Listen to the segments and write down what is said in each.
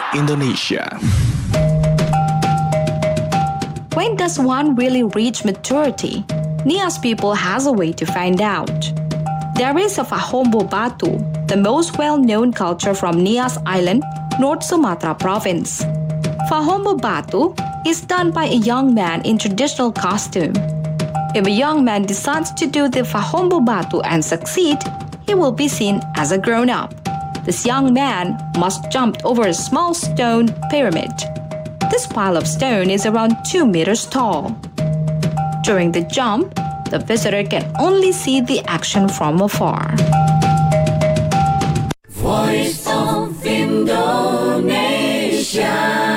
Indonesia. When does one really reach maturity? Nias people has a way to find out. There is a Fahombo Batu, the most well-known culture from Nias Island, North Sumatra province. Fahombo Batu is done by a young man in traditional costume. If a young man decides to do the Fahombo Batu and succeed, he will be seen as a grown-up. This young man must jump over a small stone pyramid. This pile of stone is around 2 meters tall. During the jump, the visitor can only see the action from afar. Voice of Indonesia.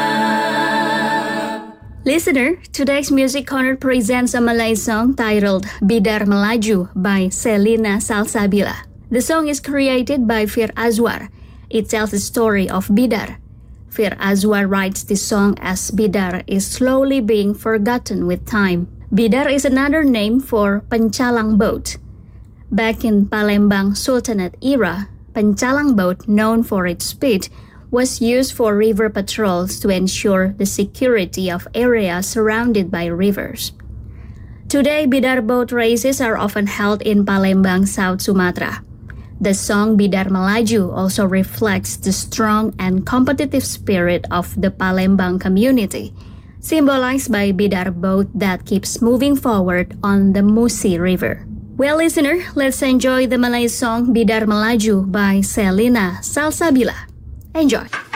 Listener, today's Music Corner presents a Malay song titled Bidar Melaju by Selina Salsabila. The song is created by Fir Azwar. It tells the story of Bidar. Fir Azwar writes this song as Bidar is slowly being forgotten with time. Bidar is another name for pencalang boat. Back in Palembang Sultanate era, pencalang boat, known for its speed, was used for river patrols to ensure the security of areas surrounded by rivers. Today, Bidar boat races are often held in Palembang, South Sumatra. The song Bidar Melaju also reflects the strong and competitive spirit of the Palembang community, symbolized by Bidar boat that keeps moving forward on the Musi River. Well, listener, let's enjoy the Malay song Bidar Melaju by Selina Salsabila. Enjoy!